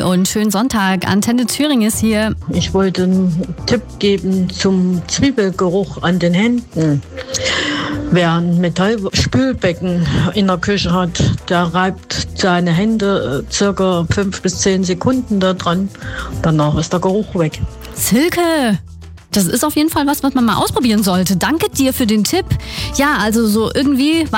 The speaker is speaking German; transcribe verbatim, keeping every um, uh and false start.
und schönen Sonntag. Antenne Thüringen ist hier. Ich wollte einen Tipp geben zum Zwiebelgeruch an den Händen. Wer ein Metallspülbecken in der Küche hat, der reibt seine Hände circa fünf bis zehn Sekunden da dran. Danach ist der Geruch weg. Silke, das ist auf jeden Fall was, was man mal ausprobieren sollte. Danke dir für den Tipp. Ja, also so irgendwie